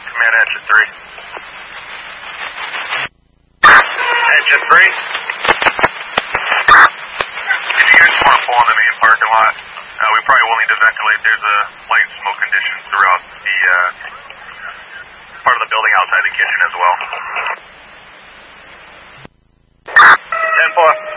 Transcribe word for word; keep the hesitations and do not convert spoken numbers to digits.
Command engine three. Engine three. If you guys want to pull on the main parking lot, uh, we probably will need to ventilate. There's a light smoke conditions throughout the uh, part of the building outside the kitchen as well. ten four.